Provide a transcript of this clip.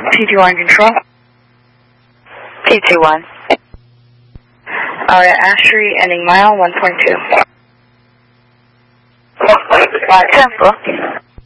P21 control. P21. Aria Astri, ending mile 1.2. Temple.